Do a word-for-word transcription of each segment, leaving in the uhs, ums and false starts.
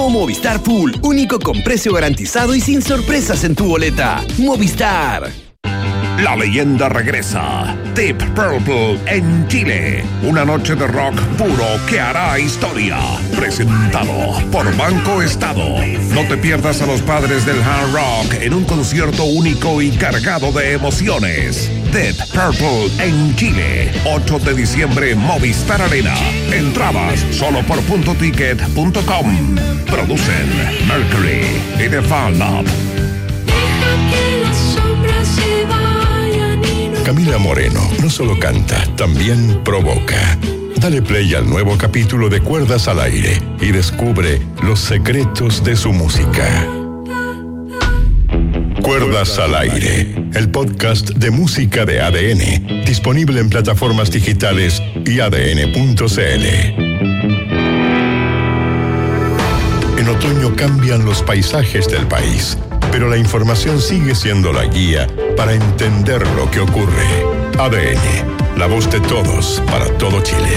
Movistar Pool, único con precio garantizado y sin sorpresas en tu boleta. Movistar. La leyenda regresa. Deep Purple en Chile. Una noche de rock puro que hará historia. Presentado por Banco Estado. No te pierdas a los padres del hard rock en un concierto único y cargado de emociones. Deep Purple en Chile. ocho de diciembre, Movistar Arena. Entradas solo por punto ticket punto com. Producen Mercury y The Fan Lab. Camila Moreno no solo canta, también provoca. Dale play al nuevo capítulo de Cuerdas al Aire y descubre los secretos de su música. Cuerdas al Aire, el podcast de música de A D N, disponible en plataformas digitales y a d n punto c l. En otoño cambian los paisajes del país, pero la información sigue siendo la guía para entender lo que ocurre. A D N, la voz de todos para todo Chile.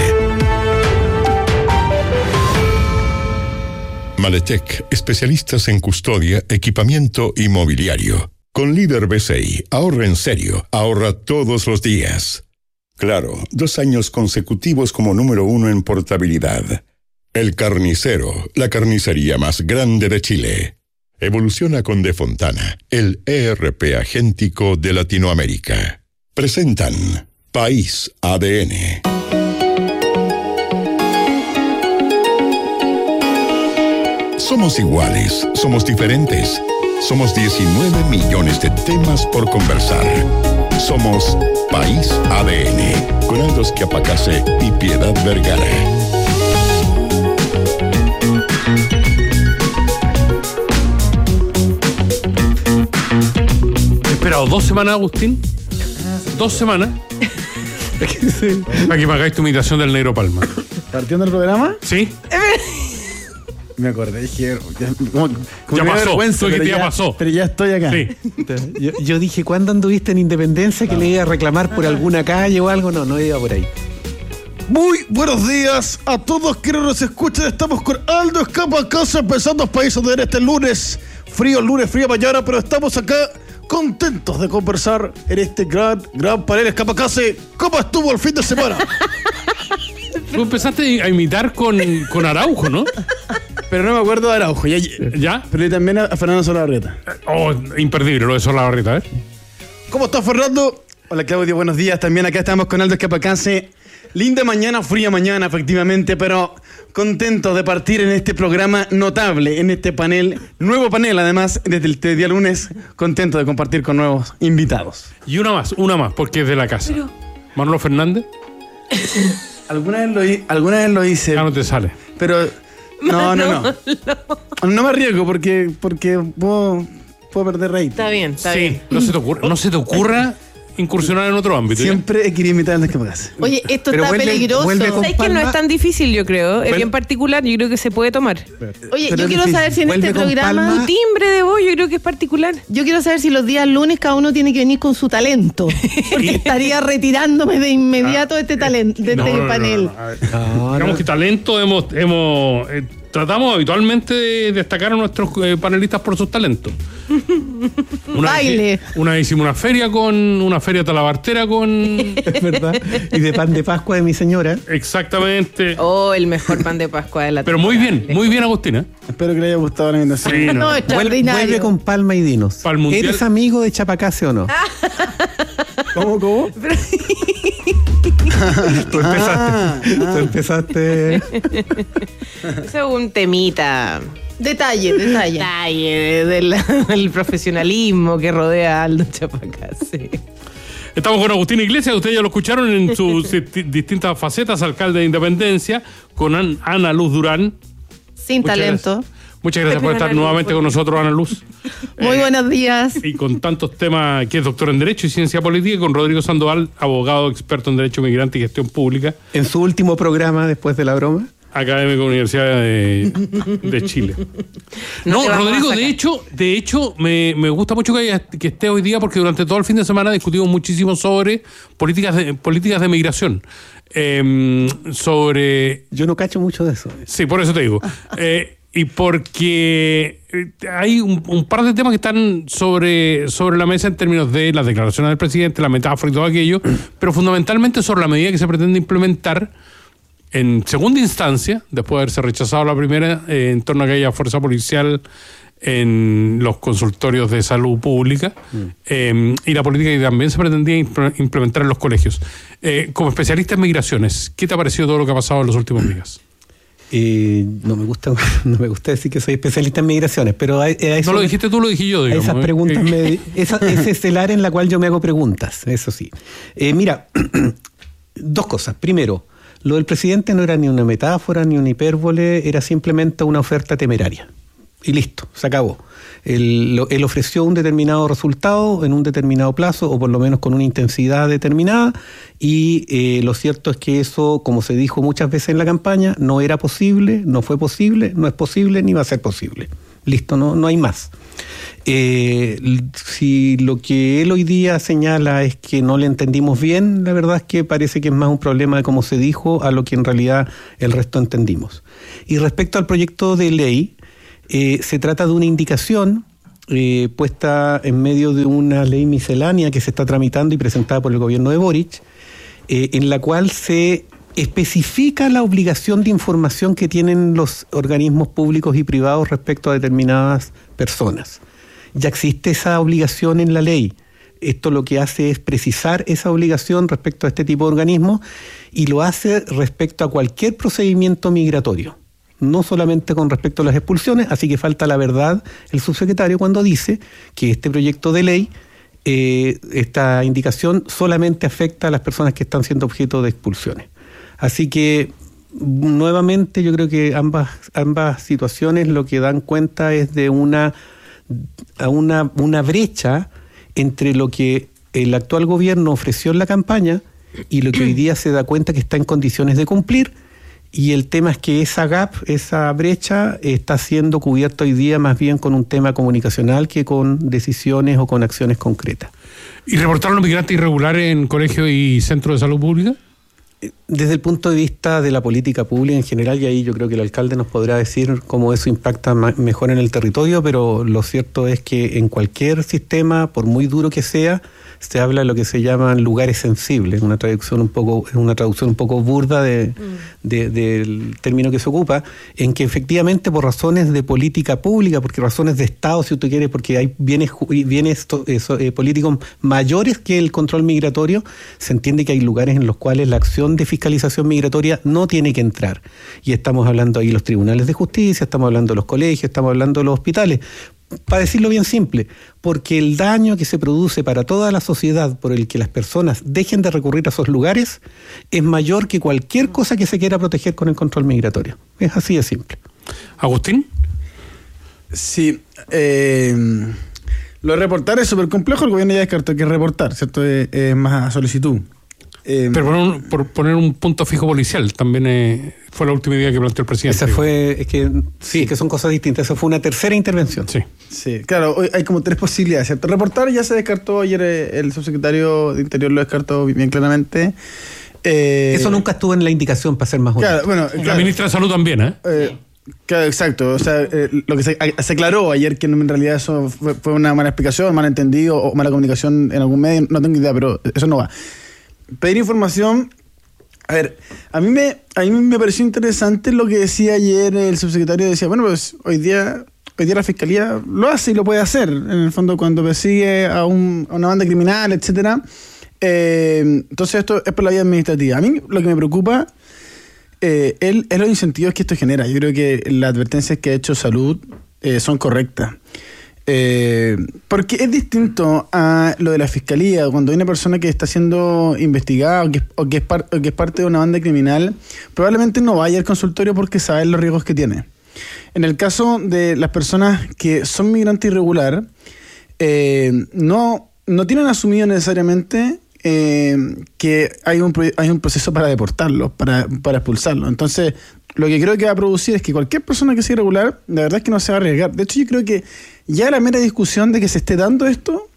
Maletec, especialistas en custodia, equipamiento y mobiliario. Con Líder B C I, ahorra en serio, ahorra todos los días. Claro, dos años consecutivos como número uno en portabilidad. El Carnicero, la carnicería más grande de Chile. Evoluciona con De Fontana, el E R P agéntico de Latinoamérica. Presentan País A D N. Somos iguales, somos diferentes. Somos diecinueve millones de temas por conversar. Somos País A D N, con Aldo Schiapacase y Piedad Vergara. Esperado dos semanas, Agustín. Dos semanas. Para que me hagáis tu imitación del Negro Palma. ¿Partiendo el programa? Sí. Me acordé, dije, como, como ya pasó, vergüenza, pero ya, ya pasó. Pero ya estoy acá. Sí. Yo, yo dije, ¿cuándo anduviste en Independencia que le iba a reclamar por alguna calle o algo? No, no iba por ahí. Muy buenos días a todos que nos escuchan. Estamos con Aldo Schiapacase empezando País A D N este lunes. Frío el lunes, frío mañana, pero estamos acá contentos de conversar en este gran, gran panel. Schiapacase, ¿cómo estuvo el fin de semana? Tú empezaste a imitar con, con Araujo, ¿no? Pero no me acuerdo de Araujo. Ya, ¿Ya? Pero también a Fernando Solabarrieta. Oh, imperdible lo de Solabarrieta, ¿eh? ¿Cómo estás, Fernando? Hola, Claudio, buenos días. También acá estamos con Aldo Schiapacase. Linda mañana, fría mañana, efectivamente, pero contento de partir en este programa notable, en este panel, nuevo panel, además, desde el día lunes, contento de compartir con nuevos invitados. Y una más, una más, porque es de la casa. Pero... Manolo Fernández. Alguna vez lo, hi- alguna vez lo hice. Ya no te sale. Pero no, no, no. No me arriesgo porque, porque puedo, puedo perder rating. Está bien, está sí, bien. no se te ocurra, no se te ocurra incursionar en otro ámbito. Siempre he querido imitar al Schiapacase. Oye, esto Pero está vuelve- peligroso. vuelve con ¿Sabes que no Palma? es tan difícil, yo creo? Es bien particular, yo creo que se puede tomar. Oye, Pero yo es quiero difícil. saber si en Vuelve este con programa... Palma. Tu timbre de voz, yo creo que es particular. Yo quiero saber si los días lunes cada uno tiene que venir con su talento. Porque estaría retirándome de inmediato de este talento, de No, este no, no, panel. no, no. A ver, No, digamos no. que talento hemos, hemos eh, tratamos habitualmente de destacar a nuestros eh, panelistas por sus talentos. Una Baile. Vez, una vez hicimos una feria con una feria talabartera con Es verdad. Y de pan de Pascua de mi señora. exactamente. Oh, el mejor pan de Pascua de la Pero muy bien, muy bien, Agustina. Espero que le haya gustado la invitación. Sí, no. No, Vuelve, extraordinario. vuelve con Palma y dinos. Para el mundial. ¿Eres amigo de Schiapacase o no? ¿Cómo, cómo? Tú empezaste. Tú empezaste. Eso es un temita. Detalle, detalle. Detalle de- del, del profesionalismo que rodea a Aldo Schiapacase. Estamos con Agustín Iglesias, ustedes ya lo escucharon en sus di- distintas facetas, alcalde de Independencia, con An- Ana Luz Durán. Sin Muchas talento. gracias. Muchas gracias por Ana estar Luz, nuevamente por- con nosotros, Ana Luz. Muy Eh, buenos días. Y con tantos temas, que es doctor en Derecho y Ciencia Política, y con Rodrigo Sandoval, abogado experto en Derecho Migrante y Gestión Pública, En su último programa, después de la broma. académico de la Universidad de, de Chile. No No, te vamos a Rodrigo, sacar. de hecho, de hecho me, me gusta mucho que, haya- que esté hoy día, porque durante todo el fin de semana discutimos muchísimo sobre políticas de, políticas de migración. Eh, sobre... Yo no cacho mucho de eso. Sí, por eso te digo. Eh, y porque hay un, un par de temas que están sobre, sobre la mesa en términos de las declaraciones del presidente, la metáfora y todo aquello, pero fundamentalmente sobre la medida que se pretende implementar en segunda instancia, después de haberse rechazado la primera, eh, en torno a aquella fuerza policial en los consultorios de salud pública, mm. eh, y la política que también se pretendía implementar en los colegios. Eh, como especialista en migraciones, ¿qué te ha parecido todo lo que ha pasado en los últimos días? Eh, no me gusta no me gusta decir que soy especialista en migraciones, pero a, a eso, no lo dijiste tú, lo dije yo, digamos. Esas preguntas me, esa, ese es el área en la cual yo me hago preguntas, eso sí. Eh, mira, dos cosas. Primero, lo del presidente no era ni una metáfora ni una hipérbole, era simplemente una oferta temeraria. Y listo, se acabó. Él, él ofreció un determinado resultado en un determinado plazo, o por lo menos con una intensidad determinada, y eh, lo cierto es que eso, como se dijo muchas veces en la campaña, no era posible, no fue posible, no es posible, ni va a ser posible. Listo, no, no hay más. Eh, si lo que él hoy día señala es que no le entendimos bien, la verdad es que parece que es más un problema de cómo se dijo a lo que en realidad el resto entendimos. Y respecto al proyecto de ley, eh, se trata de una indicación eh, puesta en medio de una ley miscelánea que se está tramitando y presentada por el gobierno de Boric, eh, en la cual se especifica la obligación de información que tienen los organismos públicos y privados respecto a determinadas personas. Ya existe esa obligación en la ley. Esto lo que hace es precisar esa obligación respecto a este tipo de organismos y lo hace respecto a cualquier procedimiento migratorio, no solamente con respecto a las expulsiones, así que falta la verdad el subsecretario cuando dice que este proyecto de ley, eh, esta indicación solamente afecta a las personas que están siendo objeto de expulsiones. Así que nuevamente yo creo que ambas, ambas situaciones lo que dan cuenta es de una a una, una brecha entre lo que el actual gobierno ofreció en la campaña y lo que hoy día se da cuenta que está en condiciones de cumplir, y el tema es que esa gap, esa brecha está siendo cubierta hoy día más bien con un tema comunicacional que con decisiones o con acciones concretas. ¿Y reportaron los migrantes irregulares en colegios y centros de salud pública? Desde el punto de vista de la política pública en general, y ahí yo creo que el alcalde nos podrá decir cómo eso impacta ma- mejor en el territorio, pero lo cierto es que en cualquier sistema, por muy duro que sea, se habla de lo que se llaman lugares sensibles, una traducción un poco, una traducción un poco burda de, mm. de, del término que se ocupa, en que efectivamente por razones de política pública, porque razones de Estado, si usted quiere, porque hay bienes, bienes eso, eh, políticos mayores que el control migratorio, se entiende que hay lugares en los cuales la acción de fiscalización migratoria no tiene que entrar. Y estamos hablando ahí de los tribunales de justicia, estamos hablando de los colegios, estamos hablando de los hospitales. Para decirlo bien simple, porque el daño que se produce para toda la sociedad por el que las personas dejen de recurrir a esos lugares es mayor que cualquier cosa que se quiera proteger con el control migratorio. Es así de simple. ¿Agustín? Sí, eh, lo de reportar es súper complejo, el gobierno ya descartó que es reportar, ¿cierto? Es, es más solicitud. Eh, Pero por, un, por poner un punto fijo policial, también eh, fue la última idea que planteó el presidente. Esa fue, es que sí, es que son cosas distintas. Esa fue una tercera intervención. Sí. Sí, claro, hoy hay como tres posibilidades, ¿cierto? Reportar ya se descartó, ayer el subsecretario de Interior lo descartó bien claramente. Eh, Eso nunca estuvo en la indicación, para ser más honesto. Claro, bueno, claro. La ministra de Salud también, ¿eh? eh Claro, exacto. O sea, eh, lo que se, se aclaró ayer que en realidad eso fue, fue una mala explicación, mal entendido o mala comunicación en algún medio, no tengo idea, pero eso no va. Pedir información. A ver, a mí me a mí me pareció interesante lo que decía ayer el subsecretario. Decía, bueno, pues hoy día hoy día la fiscalía lo hace y lo puede hacer. En el fondo, cuando persigue a, un, a una banda criminal, etcétera. Eh, entonces esto es por la vía administrativa. A mí lo que me preocupa eh, es, es los incentivos que esto genera. Yo creo que las advertencias que ha hecho Salud eh, son correctas. Eh, porque es distinto a lo de la fiscalía, cuando hay una persona que está siendo investigada o que, o que, es, par, o que es parte de una banda criminal, probablemente no vaya al consultorio porque sabe los riesgos que tiene. En el caso de las personas que son migrantes irregular, eh, no, no tienen asumido necesariamente eh, que hay un, hay un proceso para deportarlos, para, para expulsarlos. Entonces, lo que creo que va a producir es que cualquier persona que sea irregular, la verdad es que no se va a arriesgar. De hecho, yo creo que ya la mera discusión de que se esté dando esto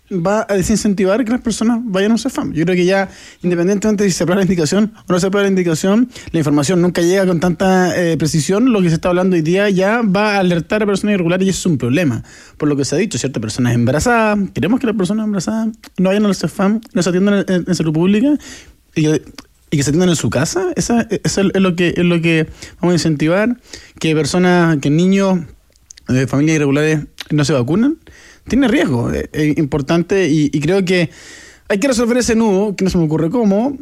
va a desincentivar que las personas vayan a un CEFAM. Yo creo que ya, independientemente de si se aprueba la indicación o no se aprueba la indicación, la información nunca llega con tanta eh, precisión. Lo que se está hablando hoy día ya va a alertar a personas irregulares y eso es un problema. Por lo que se ha dicho, ciertas personas embarazadas, queremos que las personas embarazadas no vayan al CEFAM, no se atiendan en, en salud pública y que, y que se atiendan en su casa. Esa, eso es lo que es lo que vamos a incentivar, que personas, que niños de familias irregulares no se vacunan. Tiene riesgo, es eh, importante y, y creo que hay que resolver ese nudo, que no se me ocurre cómo,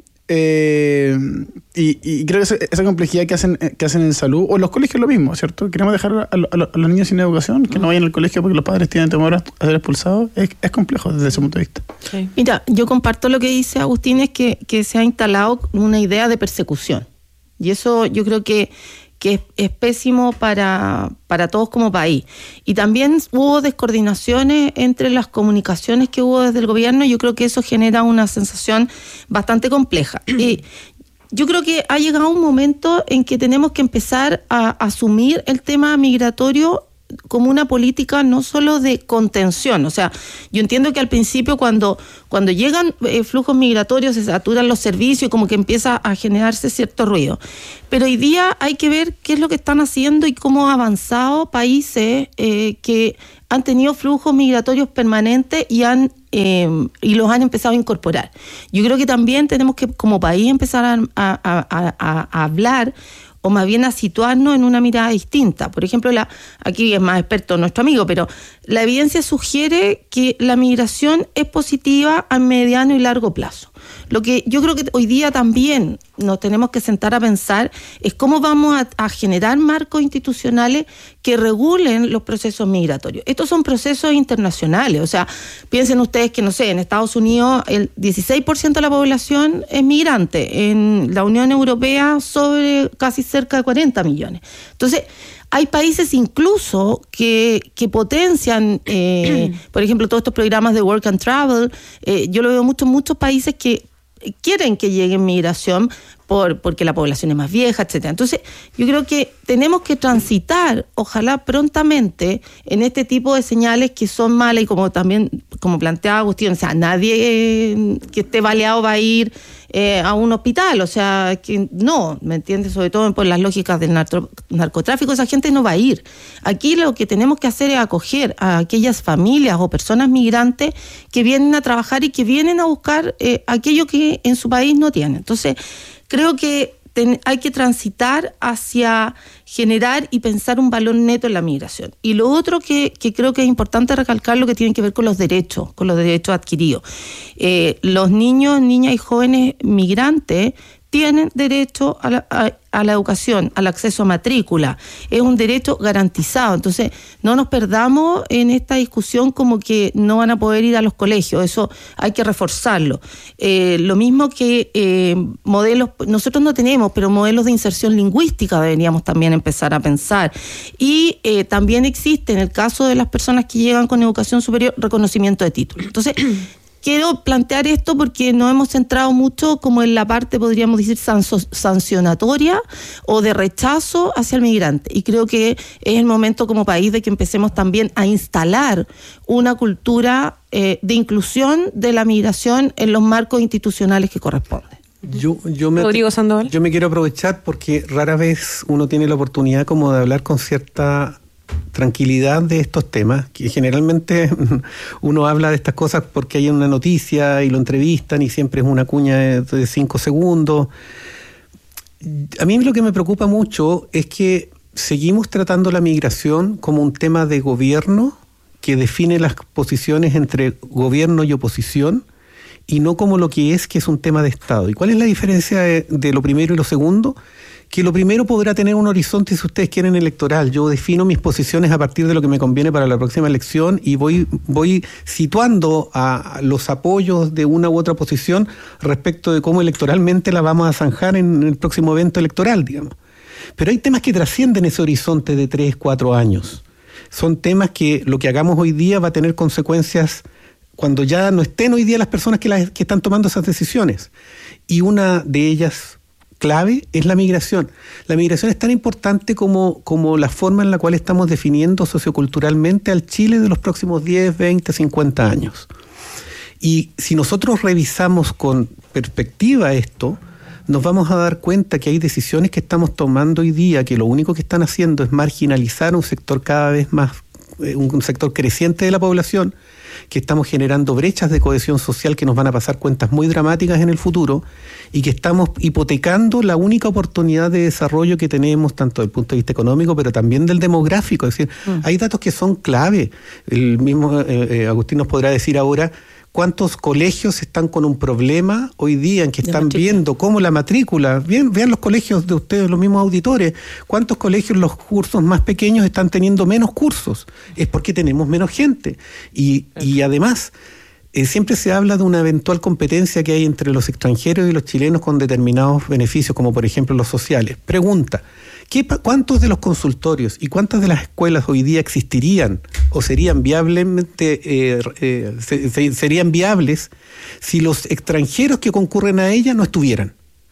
eh, y, y creo que esa, esa complejidad que hacen que hacen en salud, o en los colegios lo mismo, ¿cierto? Queremos dejar a, a, a los niños sin educación, que no vayan al colegio porque los padres tienen temor a ser expulsados, es, es complejo desde ese punto de vista. Sí. Mira, yo comparto lo que dice Agustín, es que, que se ha instalado una idea de persecución, y eso yo creo que que es, es pésimo para, para todos como país. Y también hubo descoordinaciones entre las comunicaciones que hubo desde el gobierno, y yo creo que eso genera una sensación bastante compleja. Y yo creo que ha llegado un momento en que tenemos que empezar a asumir el tema migratorio como una política no solo de contención. O sea, yo entiendo que al principio cuando, cuando llegan eh, flujos migratorios se saturan los servicios y como que empieza a generarse cierto ruido. Pero hoy día hay que ver qué es lo que están haciendo y cómo han avanzado países eh, que han tenido flujos migratorios permanentes y han eh, y los han empezado a incorporar. Yo creo que también tenemos que como país empezar a, a, a, a, a hablar, o más bien a situarnos en una mirada distinta. Por ejemplo, la, aquí es más experto nuestro amigo, pero la evidencia sugiere que la migración es positiva a mediano y largo plazo. Lo que yo creo que hoy día también nos tenemos que sentar a pensar es cómo vamos a, a generar marcos institucionales que regulen los procesos migratorios. Estos son procesos internacionales, o sea, piensen ustedes que, no sé, en Estados Unidos el dieciséis por ciento de la población es migrante, en la Unión Europea sobre casi cerca de cuarenta millones. Entonces, hay países incluso que, que potencian, eh, por ejemplo, todos estos programas de Work and Travel. Eh, yo lo veo mucho en muchos países que quieren que llegue migración por, porque la población es más vieja, etcétera. Entonces, yo creo que tenemos que transitar, ojalá prontamente, en este tipo de señales que son malas y como también, como planteaba Agustín, o sea, nadie eh, que esté baleado va a ir eh, a un hospital, o sea, que no, ¿me entiendes? Sobre todo por las lógicas del narco, narcotráfico, esa gente no va a ir. Aquí lo que tenemos que hacer es acoger a aquellas familias o personas migrantes que vienen a trabajar y que vienen a buscar eh, aquello que en su país no tienen. Entonces, creo que ten, hay que transitar hacia generar y pensar un valor neto en la migración. Y lo otro que, que creo que es importante recalcar, lo que tiene que ver con los derechos, con los derechos adquiridos. Eh, los niños, niñas y jóvenes migrantes tienen derecho a la, a, a la educación, al acceso a matrícula. Es un derecho garantizado. Entonces, no nos perdamos en esta discusión como que no van a poder ir a los colegios. Eso hay que reforzarlo. Eh, lo mismo que eh, modelos, nosotros no tenemos, pero modelos de inserción lingüística deberíamos también empezar a pensar. Y eh, también existe, en el caso de las personas que llegan con educación superior, reconocimiento de títulos. Entonces, quiero plantear esto porque nos hemos centrado mucho como en la parte, podríamos decir, sancionatoria o de rechazo hacia el migrante. Y creo que es el momento como país de que empecemos también a instalar una cultura eh, de inclusión de la migración en los marcos institucionales que corresponden. Yo, yo, me, Rodrigo Sandoval. yo me quiero aprovechar porque rara vez uno tiene la oportunidad como de hablar con cierta tranquilidad de estos temas, que generalmente uno habla de estas cosas porque hay una noticia y lo entrevistan y siempre es una cuña de cinco segundos. A mí lo que me preocupa mucho es que seguimos tratando la migración como un tema de gobierno que define las posiciones entre gobierno y oposición y no como lo que es, que es un tema de Estado. ¿Y cuál es la diferencia de, de lo primero y lo segundo? Que lo primero podrá tener un horizonte, si ustedes quieren, electoral. Yo defino mis posiciones a partir de lo que me conviene para la próxima elección y voy, voy situando a los apoyos de una u otra posición respecto de cómo electoralmente la vamos a zanjar en el próximo evento electoral, digamos. Pero hay temas que trascienden ese horizonte de tres, cuatro años. Son temas que lo que hagamos hoy día va a tener consecuencias cuando ya no estén hoy día las personas que, las, que están tomando esas decisiones. Y una de ellas clave es la migración. La migración es tan importante como, como la forma en la cual estamos definiendo socioculturalmente al Chile de los próximos diez, veinte, cincuenta años. Y si nosotros revisamos con perspectiva esto, nos vamos a dar cuenta que hay decisiones que estamos tomando hoy día que lo único que están haciendo es marginalizar un sector cada vez más, un sector creciente de la población, que estamos generando brechas de cohesión social que nos van a pasar cuentas muy dramáticas en el futuro y que estamos hipotecando la única oportunidad de desarrollo que tenemos, tanto desde el punto de vista económico, pero también del demográfico. Es decir, mm. hay datos que son clave. El mismo eh, eh, Agustín nos podrá decir ahora cuántos colegios están con un problema hoy día en que están viendo cómo la matrícula, bien, vean los colegios de ustedes, los mismos auditores, cuántos colegios los cursos más pequeños están teniendo menos cursos, es porque tenemos menos gente. Y, y además, eh, siempre se habla de una eventual competencia que hay entre los extranjeros y los chilenos con determinados beneficios, como por ejemplo los sociales. Pregunta, ¿qué, ¿cuántos de los consultorios y cuántas de las escuelas hoy día existirían o serían viablemente eh, eh, se, se, serían viables si los extranjeros que concurren a ellas no estuvieran?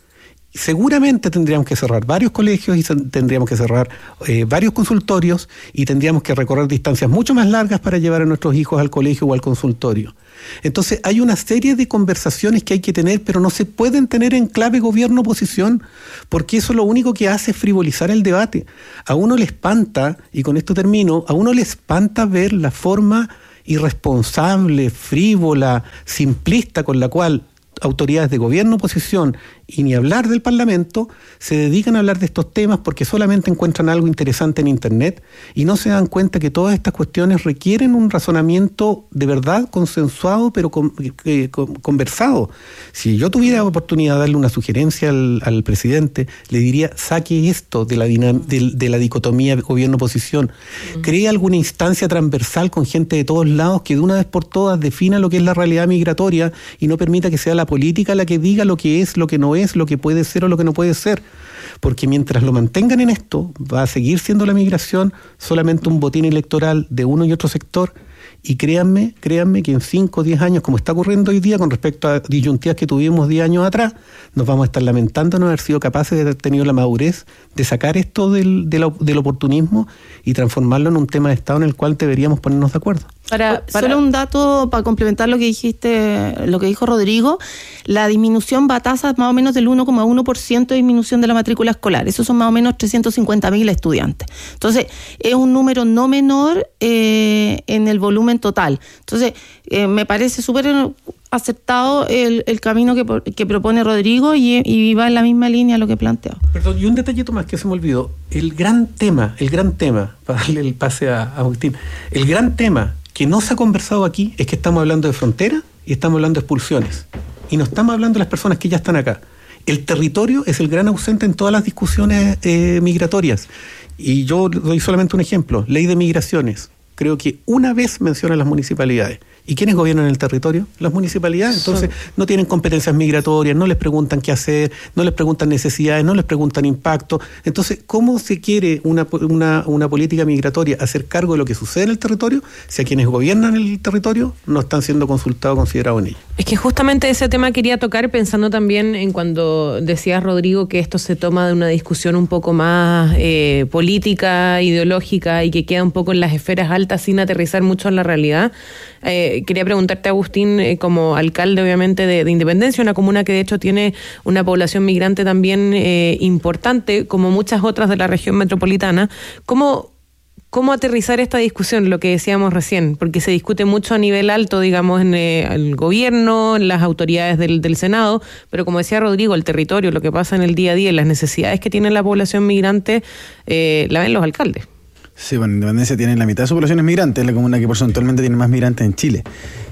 Seguramente tendríamos que cerrar varios colegios y tendríamos que cerrar eh, varios consultorios y tendríamos que recorrer distancias mucho más largas para llevar a nuestros hijos al colegio o al consultorio. Entonces hay una serie de conversaciones que hay que tener, pero no se pueden tener en clave gobierno-oposición, porque eso lo único que hace es frivolizar el debate. A uno le espanta, y con esto termino, a uno le espanta ver la forma irresponsable, frívola, simplista con la cual autoridades de gobierno, oposición y ni hablar del Parlamento se dedican a hablar de estos temas porque solamente encuentran algo interesante en Internet y no se dan cuenta que todas estas cuestiones requieren un razonamiento de verdad consensuado pero con, eh, con, conversado. Si yo tuviera oportunidad de darle una sugerencia al, al presidente, le diría, saque esto de la, dinam- de, de la dicotomía gobierno-oposición, uh-huh. cree alguna instancia transversal con gente de todos lados que de una vez por todas defina lo que es la realidad migratoria y no permita que sea la política la que diga lo que es, lo que no es, lo que puede ser o lo que no puede ser. Porque mientras lo mantengan en esto, va a seguir siendo la migración solamente un botín electoral de uno y otro sector. Y créanme, créanme que en cinco o diez años, como está ocurriendo hoy día con respecto a disyuntivas que tuvimos diez años atrás, nos vamos a estar lamentando no haber sido capaces de haber tenido la madurez de sacar esto del, del, del oportunismo y transformarlo en un tema de Estado en el cual deberíamos ponernos de acuerdo. Para, para... Solo un dato para complementar lo que dijiste, lo que dijo Rodrigo, la disminución va a tasas más o menos del uno coma uno por ciento de disminución de la matrícula escolar. Esos son más o menos trescientos cincuenta mil estudiantes. Entonces, es un número no menor eh, en el volumen total. Entonces, eh, me parece súper aceptado el, el camino que, que propone Rodrigo y, y va en la misma línea a lo que planteaba. Perdón, y un detallito más que se me olvidó. El gran tema, el gran tema, para darle el pase a, a Agustín, el gran tema que no se ha conversado aquí es que estamos hablando de frontera y estamos hablando de expulsiones. Y no estamos hablando de las personas que ya están acá. El territorio es el gran ausente en todas las discusiones eh, migratorias. Y yo doy solamente un ejemplo. Ley de migraciones. Creo que una vez menciona las municipalidades. ¿Y quiénes gobiernan el territorio? Las municipalidades. Entonces no tienen competencias migratorias, no les preguntan qué hacer, no les preguntan necesidades, no les preguntan impacto. Entonces, ¿cómo se quiere una, una, una política migratoria hacer cargo de lo que sucede en el territorio si a quienes gobiernan el territorio no están siendo consultados o considerados en ello? Es que justamente ese tema quería tocar pensando también en cuando decías, Rodrigo, que esto se toma de una discusión un poco más eh, política, ideológica y que queda un poco en las esferas altas sin aterrizar mucho en la realidad. Eh, quería preguntarte, Agustín, eh, como alcalde obviamente de, de Independencia, una comuna que de hecho tiene una población migrante también eh, importante, como muchas otras de la región metropolitana, ¿cómo, cómo aterrizar esta discusión, lo que decíamos recién? Porque se discute mucho a nivel alto, digamos, en eh, el gobierno, en las autoridades del, del Senado, pero como decía Rodrigo, el territorio, lo que pasa en el día a día, las necesidades que tiene la población migrante, eh, la ven los alcaldes. Sí, bueno, Independencia tiene la mitad de su población es migrante, es la comuna que porcentualmente tiene más migrantes en Chile.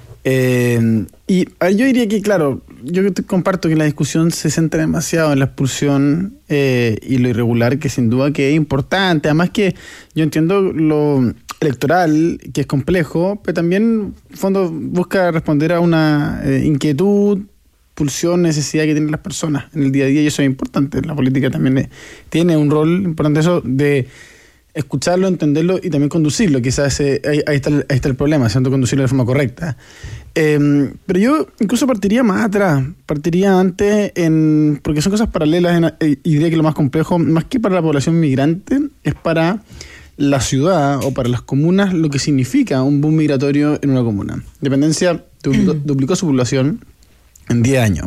Eh, y yo diría que, claro, yo comparto que la discusión se centra demasiado en la expulsión eh, y lo irregular, que sin duda que es importante. Además que yo entiendo lo electoral, que es complejo, pero también, en fondo, busca responder a una eh, inquietud, pulsión, necesidad que tienen las personas en el día a día, y eso es importante. La política también es, tiene un rol importante eso de escucharlo, entenderlo y también conducirlo. Quizás eh, ahí, ahí, está el, ahí está el problema, siendo conducirlo de forma correcta. Eh, pero yo incluso partiría más atrás, partiría antes, en porque son cosas paralelas, en, eh, y diría que lo más complejo, más que para la población migrante, es para la ciudad o para las comunas lo que significa un boom migratorio en una comuna. Independencia duplicó, duplicó su población en diez años.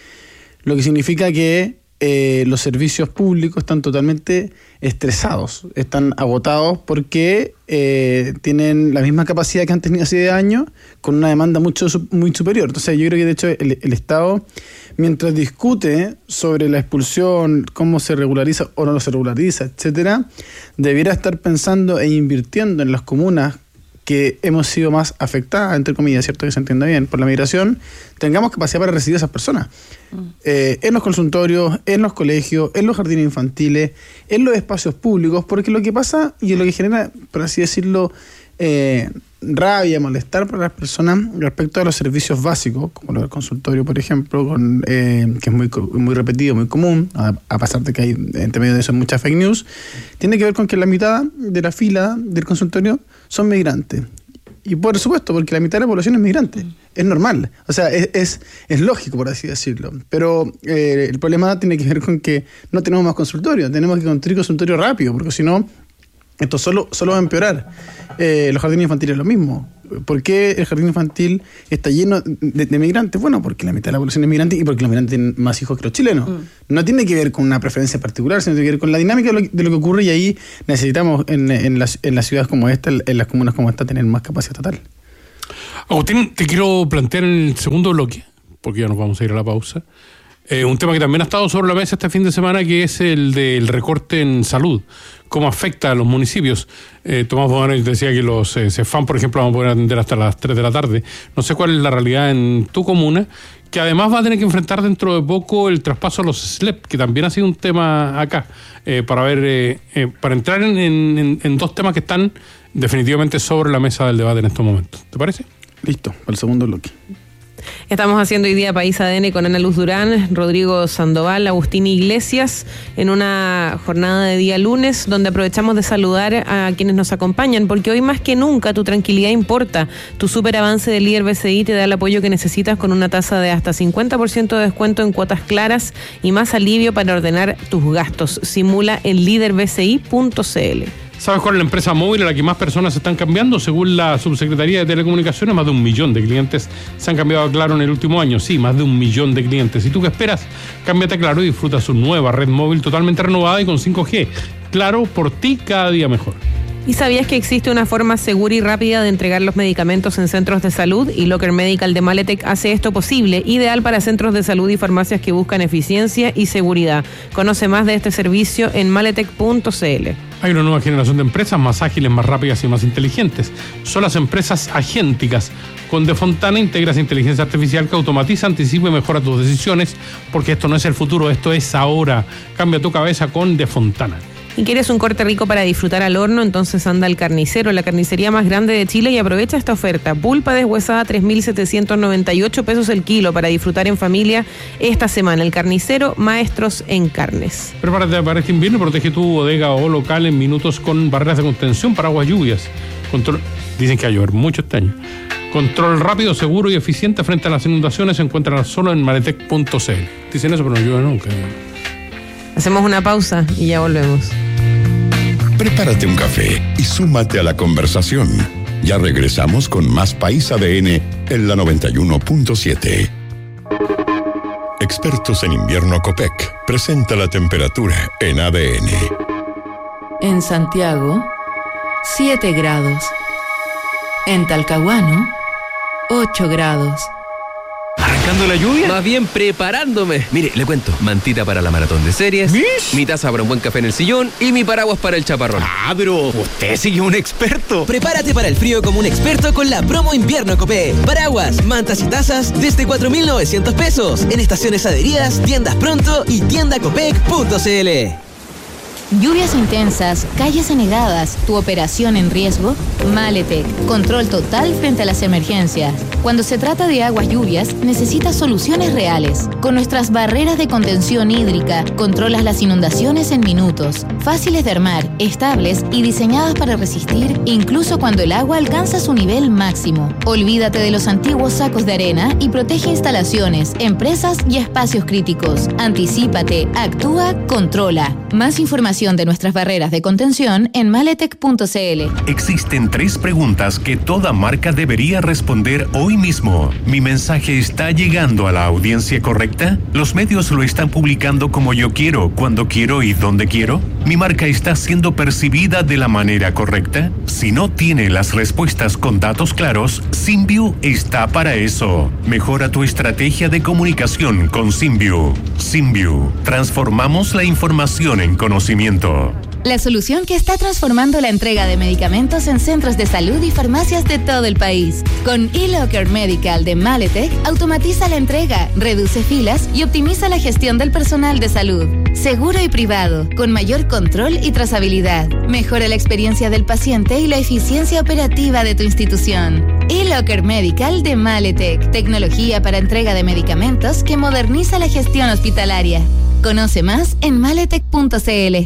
Lo que significa que eh, los servicios públicos están totalmente estresados, están agotados porque eh, tienen la misma capacidad que han tenido hace diez años con una demanda mucho muy superior. Entonces yo creo que de hecho el, el Estado, mientras discute sobre la expulsión, cómo se regulariza o no se regulariza, etcétera, debiera estar pensando e invirtiendo en las comunas que hemos sido más afectadas, entre comillas, ¿cierto? Que se entienda bien, por la migración, tengamos capacidad para recibir a esas personas. Mm. Eh, en los consultorios, en los colegios, en los jardines infantiles, en los espacios públicos, porque lo que pasa y lo que genera, por así decirlo, eh, rabia, malestar para las personas respecto a los servicios básicos, como lo del consultorio, por ejemplo, con, eh, que es muy, muy repetido, muy común, a, a pesar de que hay entre medio de eso muchas fake news, tiene que ver con que la mitad de la fila del consultorio son migrantes. Y por supuesto, porque la mitad de la población es migrante. Mm. Es normal. O sea, es, es, es lógico, por así decirlo. Pero eh, el problema tiene que ver con que no tenemos más consultorios. Tenemos que construir consultorios rápido, porque si no, esto solo, solo va a empeorar. Eh, los jardines infantiles es lo mismo. ¿Por qué el jardín infantil está lleno de, de migrantes? Bueno, porque la mitad de la población es migrante y porque los migrantes tienen más hijos que los chilenos. Mm. No tiene que ver con una preferencia particular, sino tiene que ver con la dinámica de lo, de lo que ocurre, y ahí necesitamos en, en, las, en las ciudades como esta, en las comunas como esta, tener más capacidad estatal. Agustín, te quiero plantear en el segundo bloque, porque ya nos vamos a ir a la pausa, eh, un tema que también ha estado sobre la mesa este fin de semana, que es el del recorte en salud. ¿Cómo afecta a los municipios? Eh, Tomás Bodanovich decía que los eh, CEFAM, por ejemplo, van a poder atender hasta las tres de la tarde. No sé cuál es la realidad en tu comuna, que además va a tener que enfrentar dentro de poco el traspaso a los S L E P, que también ha sido un tema acá, eh, para ver, eh, eh, para entrar en, en, en dos temas que están definitivamente sobre la mesa del debate en estos momentos. ¿Te parece? Listo, para el segundo bloque. Estamos haciendo hoy día País A D N con Ana Luz Durán, Rodrigo Sandoval, Agustín Iglesias, en una jornada de día lunes, donde aprovechamos de saludar a quienes nos acompañan, porque hoy más que nunca tu tranquilidad importa. Tu super avance del líder B C I te da el apoyo que necesitas, con una tasa de hasta cincuenta por ciento de descuento en cuotas claras y más alivio para ordenar tus gastos. Simula en líder b c i punto c l. ¿Sabes cuál es la empresa móvil a la que más personas están cambiando? Según la Subsecretaría de Telecomunicaciones, más de un millón de clientes se han cambiado a Claro en el último año. Sí, más de un millón de clientes. ¿Y tú qué esperas? Cámbiate a Claro y disfruta su nueva red móvil totalmente renovada y con cinco G. Claro, por ti cada día mejor. ¿Y sabías que existe una forma segura y rápida de entregar los medicamentos en centros de salud? Y Locker Medical de Maletec hace esto posible, ideal para centros de salud y farmacias que buscan eficiencia y seguridad. Conoce más de este servicio en maletec punto c l. Hay una nueva generación de empresas más ágiles, más rápidas y más inteligentes. Son las empresas agénticas. Con De Fontana integras inteligencia artificial que automatiza, anticipa y mejora tus decisiones, porque esto no es el futuro, esto es ahora. Cambia tu cabeza con De Fontana. ¿Y quieres un corte rico para disfrutar al horno? Entonces anda al Carnicero, la carnicería más grande de Chile, y aprovecha esta oferta. Pulpa deshuesada, tres mil setecientos noventa y ocho pesos el kilo para disfrutar en familia esta semana. El Carnicero, maestros en carnes. Prepárate para este invierno, protege tu bodega o local en minutos con barreras de contención, paraguas, lluvias. Control... Dicen que va a llover mucho este año. Control rápido, seguro y eficiente frente a las inundaciones se encuentran solo en maletec punto c l. Dicen eso, pero no llueve nunca. Hacemos una pausa y ya volvemos. Prepárate un café y súmate a la conversación. Ya regresamos con más País A D N en la noventa y uno punto siete. Expertos en invierno Copec presenta la temperatura en A D N. En Santiago, siete grados. En Talcahuano, ocho grados. ¿Arrancando la lluvia? Más bien preparándome. Mire, le cuento. Mantita para la maratón de series. ¿Mish? Mi taza para un buen café en el sillón. Y mi paraguas para el chaparrón. Ah, pero usted sigue un experto. Prepárate para el frío como un experto con la promo invierno Copec. Paraguas, mantas y tazas desde cuatro mil novecientos pesos. En estaciones adheridas, tiendas pronto y tienda copec punto c l. Lluvias intensas, calles anegadas, tu operación en riesgo. Maletec, control total frente a las emergencias. Cuando se trata de aguas lluvias, necesitas soluciones reales. Con nuestras barreras de contención hídrica, controlas las inundaciones en minutos. Fáciles de armar, estables y diseñadas para resistir incluso cuando el agua alcanza su nivel máximo. Olvídate de los antiguos sacos de arena y protege instalaciones, empresas y espacios críticos. Anticípate, actúa, controla. Más información información de nuestras barreras de contención en maletec punto c l. Existen tres preguntas que toda marca debería responder hoy mismo. ¿Mi mensaje está llegando a la audiencia correcta? ¿Los medios lo están publicando como yo quiero, cuando quiero y donde quiero? ¿Mi marca está siendo percibida de la manera correcta? Si no tiene las respuestas con datos claros, Symbiu está para eso. Mejora tu estrategia de comunicación con Symbiu. Symbiu. Transformamos la información en conocimiento. La solución que está transformando la entrega de medicamentos en centros de salud y farmacias de todo el país. Con eLocker Medical de Maletec, automatiza la entrega, reduce filas y optimiza la gestión del personal de salud. Seguro y privado, con mayor control y trazabilidad. Mejora la experiencia del paciente y la eficiencia operativa de tu institución. eLocker Medical de Maletec, tecnología para entrega de medicamentos que moderniza la gestión hospitalaria. Conoce más en maletec punto c l.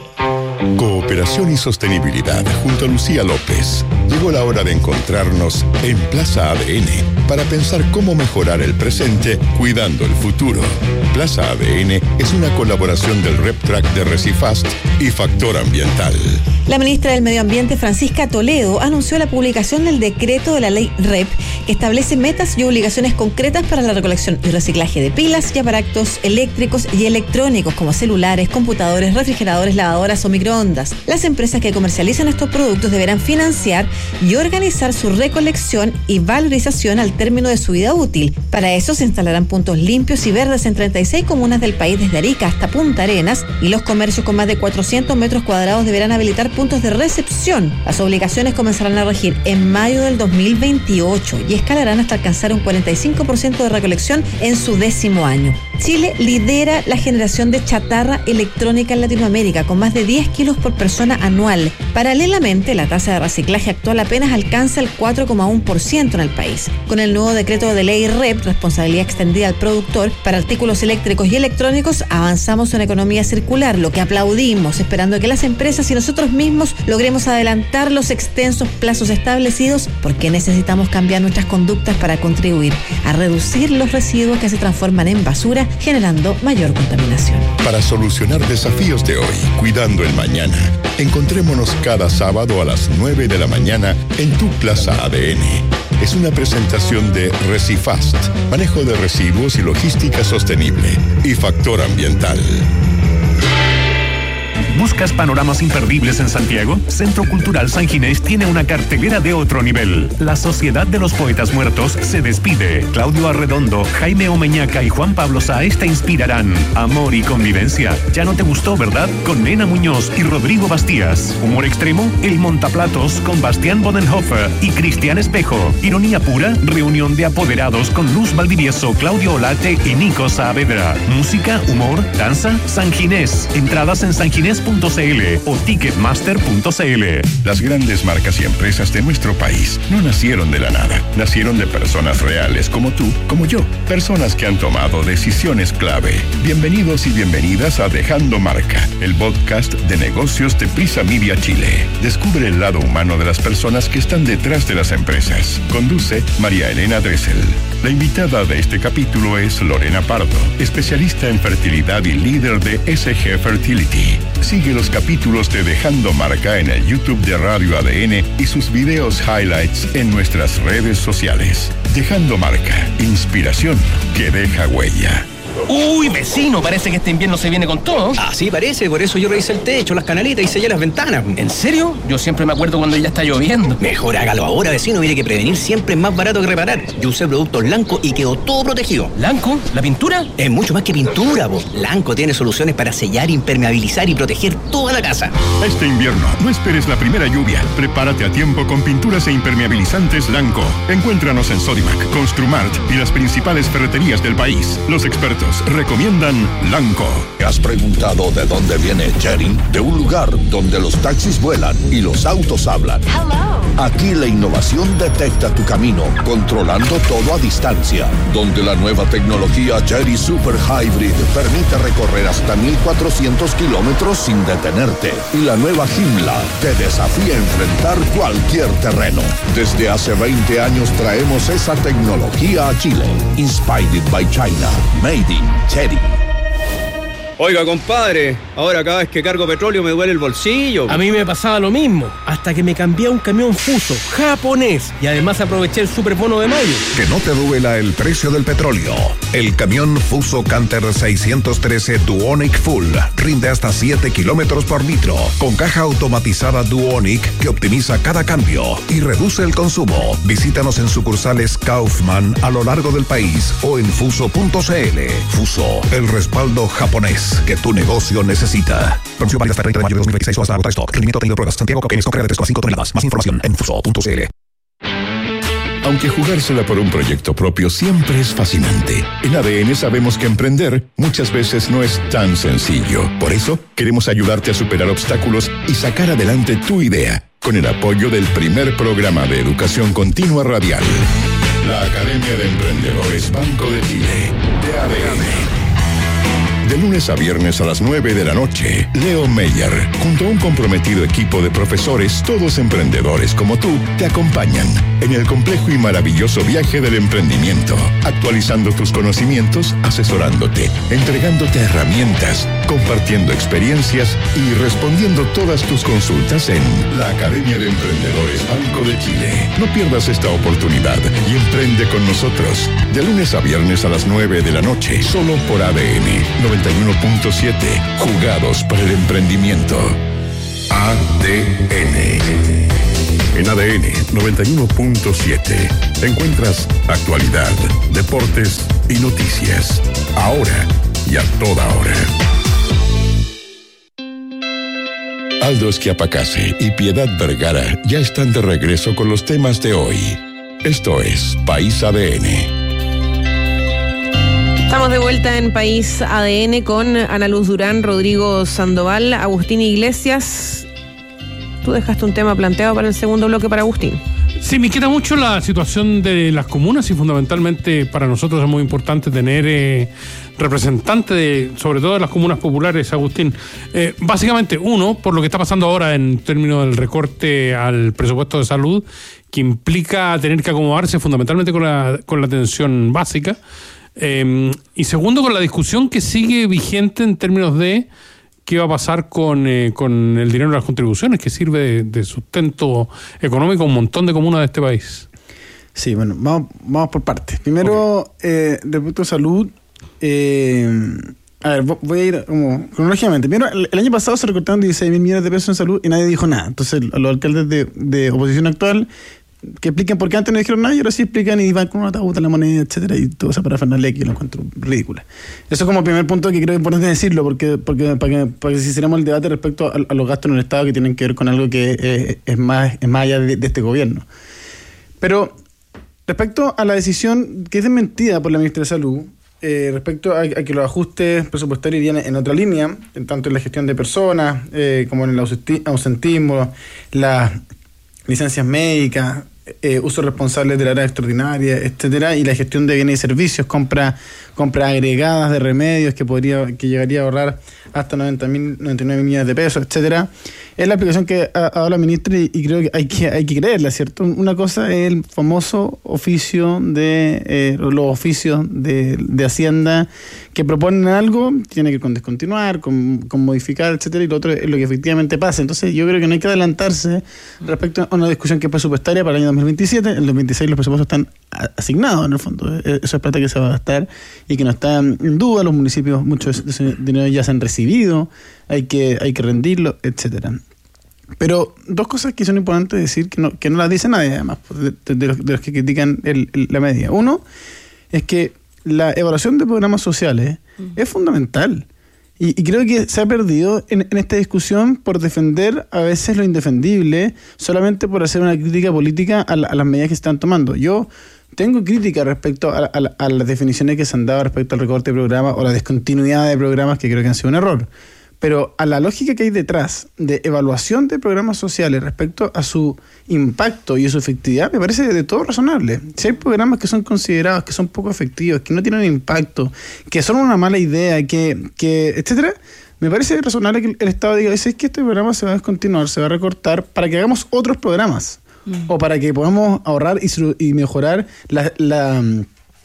Cooperación y sostenibilidad junto a Lucía López. Llegó la hora de encontrarnos en Plaza A D N para pensar cómo mejorar el presente cuidando el futuro. Plaza A D N es una colaboración del RepTrak de Recifast y Factor Ambiental. La ministra del Medio Ambiente, Francisca Toledo, anunció la publicación del decreto de la ley R E P que establece metas y obligaciones concretas para la recolección y reciclaje de pilas y aparatos eléctricos y electrónicos como celulares, computadores, refrigeradores, lavadoras o microondas. Las empresas que comercializan estos productos deberán financiar y organizar su recolección y valorización al término de su vida útil. Para eso se instalarán puntos limpios y verdes en treinta y seis comunas del país, desde Arica hasta Punta Arenas, y los comercios con más de cuatrocientos metros cuadrados deberán habilitar puntos de recepción. Las obligaciones comenzarán a regir en mayo del dos mil veintiocho y escalarán hasta alcanzar un cuarenta y cinco por ciento de recolección en su décimo año. Chile lidera la generación de chatarra electrónica en Latinoamérica, con más de diez kilos por persona anual. Paralelamente, la tasa de reciclaje actual apenas alcanza el cuatro coma uno por ciento en el país. Con el nuevo decreto de ley R E P, responsabilidad extendida al productor, para artículos eléctricos y electrónicos, avanzamos en economía circular, lo que aplaudimos, esperando que las empresas y nosotros mismos logremos adelantar los extensos plazos establecidos, porque necesitamos cambiar nuestras conductas para contribuir a reducir los residuos que se transforman en basura, generando mayor contaminación. Para solucionar desafíos de hoy, cuidando el mañana, encontrémonos cada sábado a las nueve de la mañana en tu Plaza A D N. Es una presentación de Recifast, manejo de residuos y logística sostenible, y Factor Ambiental. ¿Buscas panoramas imperdibles en Santiago? Centro Cultural San Ginés tiene una cartelera de otro nivel. La Sociedad de los Poetas Muertos se despide. Claudio Arredondo, Jaime Omeñaca y Juan Pablo Sáez te inspirarán. Amor y convivencia. Ya no te gustó, ¿verdad? Con Nena Muñoz y Rodrigo Bastías. Humor extremo, El Montaplatos con Bastián Bodenhofer y Cristian Espejo. Ironía pura, reunión de apoderados con Luz Valdivieso, Claudio Olate y Nico Saavedra. Música, humor, danza, San Ginés. Entradas en sanginés punto c l o ticketmaster punto c l. Las grandes marcas y empresas de nuestro país no nacieron de la nada. Nacieron de personas reales como tú, como yo. Personas que han tomado decisiones clave. Bienvenidos y bienvenidas a Dejando Marca, el podcast de negocios de Prisa Media Chile. Descubre el lado humano de las personas que están detrás de las empresas. Conduce María Elena Dressel. La invitada de este capítulo es Lorena Pardo, especialista en fertilidad y líder de S G Fertility. Sigue los capítulos de Dejando Marca en el YouTube de Radio A D N y sus videos highlights en nuestras redes sociales. Dejando Marca, inspiración que deja huella. Uy, vecino, parece que este invierno se viene con todo. Ah, sí, parece, por eso yo revisé el techo, las canalitas y sellé las ventanas. ¿En serio? Yo siempre me acuerdo cuando ya está lloviendo. Mejor hágalo ahora, vecino, mire que prevenir siempre es más barato que reparar. Yo usé productos Lanco y quedó todo protegido. ¿Lanco? ¿La pintura? Es mucho más que pintura, po. Lanco tiene soluciones para sellar, impermeabilizar y proteger toda la casa. Este invierno, no esperes la primera lluvia. Prepárate a tiempo con pinturas e impermeabilizantes Lanco. Encuéntranos en Sodimac, Construmart y las principales ferreterías del país. Los expertos recomiendan Lanco. ¿Te has preguntado de dónde viene Jerry? De un lugar donde los taxis vuelan y los autos hablan. Hello. Aquí la innovación detecta tu camino, controlando todo a distancia. Donde la nueva tecnología Jerry Super Hybrid permite recorrer hasta mil cuatrocientos kilómetros sin detenerte. Y la nueva Himla te desafía a enfrentar cualquier terreno. Desde hace veinte años traemos esa tecnología a Chile. Inspired by China. Made in Cherry. Oiga, compadre, ahora cada vez que cargo petróleo me duele el bolsillo. A mí me pasaba lo mismo, hasta que me cambié a un camión Fuso, japonés, y además aproveché el superbono de mayo. Que no te duela el precio del petróleo. El camión Fuso Canter seiscientos trece Duonic Full rinde hasta siete kilómetros por litro, con caja automatizada Duonic que optimiza cada cambio y reduce el consumo. Visítanos en sucursales Kaufman a lo largo del país o en fuso punto c l. Fuso, el respaldo japonés que tu negocio necesita. Promoción válida hasta el treinta de mayo de dos mil veintiséis o hasta agotar stock. Rendimiento tenido pruebas. Santiago Coquenes con carga de tres coma cinco toneladas. Más información en fuso punto c l. Aunque jugársela por un proyecto propio siempre es fascinante, en A D N sabemos que emprender muchas veces no es tan sencillo. Por eso, queremos ayudarte a superar obstáculos y sacar adelante tu idea, con el apoyo del primer programa de educación continua radial. La Academia de Emprendedores Banco de Chile, de A D N. De lunes a viernes a las nueve de la noche, Leo Meyer, junto a un comprometido equipo de profesores, todos emprendedores como tú, te acompañan en el complejo y maravilloso viaje del emprendimiento, actualizando tus conocimientos, asesorándote, entregándote herramientas, compartiendo experiencias y respondiendo todas tus consultas en la Academia de Emprendedores Banco de Chile. No pierdas esta oportunidad y emprende con nosotros. De lunes a viernes a las nueve de la noche, solo por A D N noventa y uno punto siete, jugados para el emprendimiento. A D N. En A D N noventa y uno punto siete encuentras actualidad, deportes y noticias. Ahora y a toda hora. Aldo Schiapacase y Piedad Vergara ya están de regreso con los temas de hoy. Esto es País A D N. Estamos de vuelta en País A D N con Ana Luz Durán, Rodrigo Sandoval, Agustín Iglesias. Tú dejaste un tema planteado para el segundo bloque para Agustín. Sí, me inquieta mucho la situación de las comunas y fundamentalmente para nosotros es muy importante tener eh, representantes de, sobre todo de las comunas populares, Agustín. Eh, básicamente, uno, por lo que está pasando ahora en términos del recorte al presupuesto de salud, que implica tener que acomodarse fundamentalmente con la, con la atención básica. Eh, y segundo, con la discusión que sigue vigente en términos de qué va a pasar con, eh, con el dinero de las contribuciones, que sirve de, de sustento económico a un montón de comunas de este país. Sí, bueno, vamos, vamos por partes. Primero, okay. eh, respecto a salud, eh, a ver, voy a ir como cronológicamente. Primero, el, el año pasado se recortaron dieciséis mil millones de pesos en salud y nadie dijo nada. Entonces, a los alcaldes de, de oposición actual que expliquen por qué antes no dijeron nada y ahora sí explican y van con una tabla, la moneda, etcétera, y todo eso para Fernández, que lo encuentro ridícula. Eso es como el primer punto que creo que es importante decirlo, porque, porque para que, para que si hiciéramos el debate respecto a, a los gastos en el Estado que tienen que ver con algo que eh, es más es más allá de, de este gobierno. Pero respecto a la decisión que es desmentida por la ministra de Salud, eh, respecto a, a que los ajustes presupuestarios irían en otra línea, en tanto en la gestión de personas, eh, como en el ausentismo, las licencias médicas, eh, uso responsable de la área extraordinaria, etcétera, y la gestión de bienes y servicios, compra, compras agregadas de remedios que podría, que llegaría a ahorrar hasta noventa mil, noventa y nueve millones de pesos, etcétera. Es la explicación que ha, ha dado la ministra y, y creo que hay que hay que creerla, ¿cierto? Una cosa es el famoso oficio de eh, los oficios de, de Hacienda que proponen algo, tiene que ver con descontinuar, con, con modificar, etcétera, y lo otro es lo que efectivamente pasa. Entonces yo creo que no hay que adelantarse respecto a una discusión que es presupuestaria para el año dos mil veintisiete. En el dos mil veintiséis los presupuestos están asignados, en el fondo. Eso es plata que se va a gastar y que no está en duda. Los municipios, muchos de ese dinero ya se han recibido, hay que, hay que rendirlo, etcétera. Pero dos cosas que son importantes decir, que no, que no las dice nadie, además, de, de, de, los, de los que critican el, el, la medida. Uno, es que la evaluación de programas sociales mm. es fundamental. Y, y creo que se ha perdido en, en esta discusión por defender a veces lo indefendible, solamente por hacer una crítica política a, la, a las medidas que se están tomando. Yo tengo crítica respecto a, a, a las definiciones que se han dado respecto al recorte de programas o la descontinuidad de programas, que creo que han sido un error. Pero a la lógica que hay detrás de evaluación de programas sociales respecto a su impacto y a su efectividad, me parece de todo razonable. Si hay programas que son considerados que son poco efectivos, que no tienen impacto, que son una mala idea, que, que etcétera, me parece razonable que el Estado diga, es que este programa se va a descontinuar, se va a recortar para que hagamos otros programas mm. o para que podamos ahorrar y, y mejorar la... la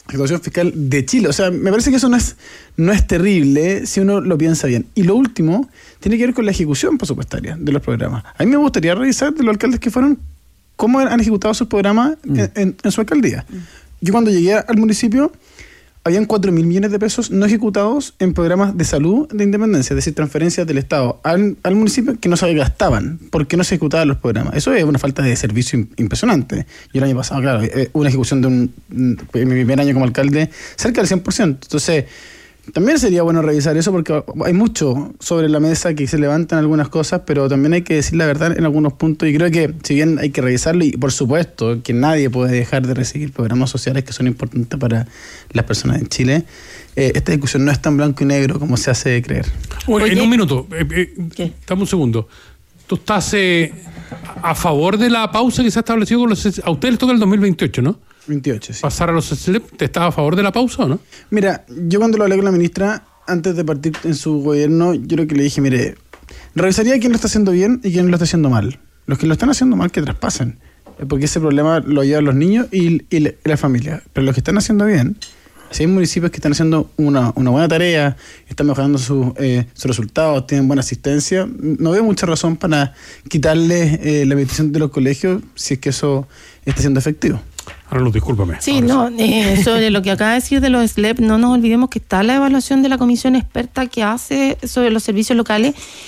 recaudación fiscal de Chile. O sea, me parece que eso no es, no es terrible si uno lo piensa bien. Y lo último tiene que ver con la ejecución presupuestaria de los programas. A mí me gustaría revisar de los alcaldes que fueron cómo han ejecutado sus programas mm. en, en, en su alcaldía. Mm. Yo cuando llegué al municipio, habían cuatro mil millones de pesos no ejecutados en programas de salud de Independencia, es decir, transferencias del Estado al, al municipio que no se gastaban porque no se ejecutaban los programas. Eso es una falta de servicio impresionante. Y el año pasado, claro, una ejecución de un, en mi primer año como alcalde, cerca del cien por ciento. Entonces, también sería bueno revisar eso porque hay mucho sobre la mesa que se levantan algunas cosas, pero también hay que decir la verdad en algunos puntos y creo que si bien hay que revisarlo y por supuesto que nadie puede dejar de recibir programas sociales que son importantes para las personas en Chile, eh, esta discusión no es tan blanco y negro como se hace creer. Oye, en un minuto, eh, eh, dame un segundo. ¿Tú estás eh, a favor de la pausa que se ha establecido con los... A ustedes les toca el dos mil veintiocho, ¿no? veintiocho, sí. Pasar a los S L E P, ¿te estás a favor de la pausa o no? Mira, yo cuando lo hablé con la ministra, antes de partir en su gobierno, yo creo que le dije, mire, revisaría quién lo está haciendo bien y quién lo está haciendo mal. Los que lo están haciendo mal, que traspasen. Porque ese problema lo llevan los niños y, y, la, y la familia. Pero los que están haciendo bien, si hay municipios que están haciendo una, una buena tarea, están mejorando sus eh, sus resultados, tienen buena asistencia, no veo mucha razón para quitarles eh, la bendición de los colegios si es que eso está siendo efectivo. Ahora, Luz, discúlpame. Sí, no, eh, sobre lo que acaba de decir de los S L E P, no nos olvidemos que está la evaluación de la comisión experta que hace sobre los servicios locales